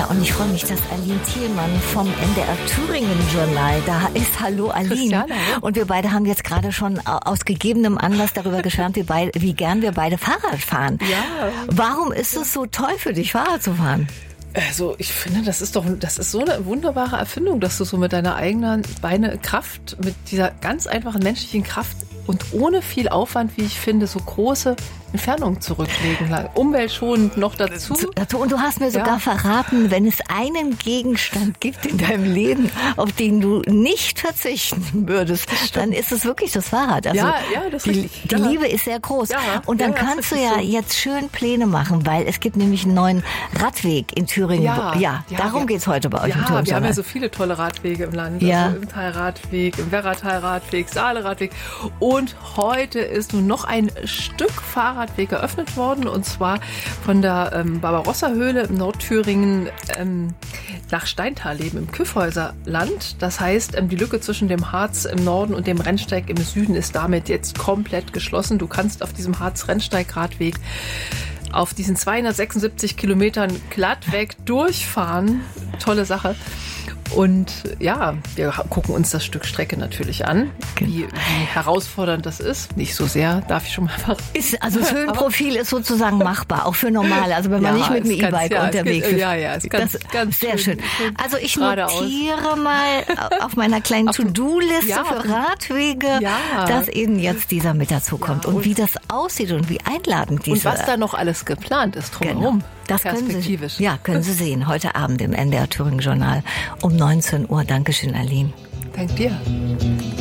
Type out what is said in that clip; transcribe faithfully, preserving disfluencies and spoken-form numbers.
und ich freue mich, dass Aline Thielmann vom N D R Thüringen Journal da ist. Hallo Aline. Christiane, und wir beide haben jetzt gerade schon aus gegebenem Anlass darüber geschwärmt, wie, beid, wie gern wir beide Fahrrad fahren. Ja. Warum ist es so toll für dich, Fahrrad zu fahren? Also ich finde, das ist doch, das ist so eine wunderbare Erfindung, dass du so mit deiner eigenen Beine Kraft, mit dieser ganz einfachen menschlichen Kraft und ohne viel Aufwand, wie ich finde, so große Entfernungen zurücklegen. Umweltschonend noch dazu. Und du hast mir sogar ja. verraten, wenn es einen Gegenstand gibt in deinem Leben, auf den du nicht verzichten würdest, dann ist es wirklich das Fahrrad. Also ja, ja, das die, ist die ja. Liebe ist sehr groß. Ja, und dann ja, kannst du ja so. jetzt schön Pläne machen, weil es gibt nämlich einen neuen Radweg in Thüringen. Ja, ja, ja darum ja. geht's heute bei euch ja, im Thüringen. Wir haben ja so viele tolle Radwege im Land. Ja. Also im Talradweg, im Werratal-Radweg, Saale-Radweg. Und heute ist nun noch ein Stück Fahrradweg eröffnet worden, und zwar von der ähm, Barbarossa-Höhle im Nordthüringen ähm, nach Steintal-Leben im Kyffhäuserland. Das heißt, ähm, die Lücke zwischen dem Harz im Norden und dem Rennsteig im Süden ist damit jetzt komplett geschlossen. Du kannst auf diesem Harz-Rennsteig-Radweg auf diesen zweihundertsechsundsiebzig Kilometern glattweg durchfahren. Tolle Sache. Und ja, wir gucken uns das Stück Strecke natürlich an, wie, wie herausfordernd das ist. Nicht so sehr, darf ich schon mal verraten. Ist, also das Höhenprofil ist sozusagen machbar, auch für Normale, also wenn man ja, nicht mit dem E-Bike ja, unterwegs ist. Ja, ja, ist ganz, das, ganz sehr schön. schön. Also ich notiere mal auf meiner kleinen To-Do-Liste ja, für Radwege, ja. dass eben jetzt dieser mit dazu kommt. Ja, und, und wie das aussieht und wie einladend diese... Und was da noch alles geplant ist drumherum. Genau. Das können Sie, ja, können Sie sehen, heute Abend im N D R Thüringen Journal um neunzehn Uhr. Dankeschön, Aline. Dank dir.